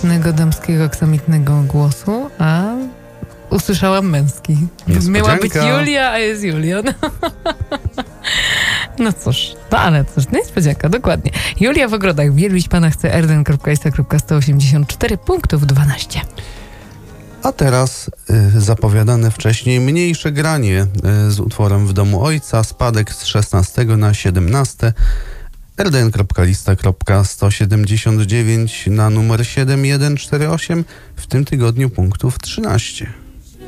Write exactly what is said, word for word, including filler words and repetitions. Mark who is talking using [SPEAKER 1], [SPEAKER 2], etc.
[SPEAKER 1] pięknego, damskiego, aksamitnego głosu, a usłyszałam męski. Miała być Julia, a jest Julian. No cóż, no ale cóż, niespodzianka, dokładnie. Julia w ogrodach, wielbić pana chce erden kropka ista kropka sto osiemdziesiąt cztery, punktów dwanaście.
[SPEAKER 2] A teraz y, zapowiadane wcześniej mniejsze granie y, z utworem W domu ojca, spadek z szesnastego na siedemnaste. erden kropka lista kropka sto siedemdziesiąt dziewięć na numer siedem jeden cztery osiem, w tym tygodniu punktów trzynaście.